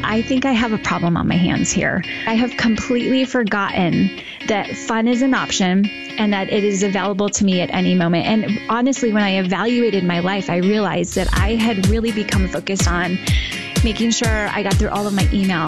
I think I have a problem on my hands here. I have completely forgotten that fun is an option and that it is available to me at any moment. And honestly, when I evaluated my life, I realized that I had really become focused on making sure I got through all of my emails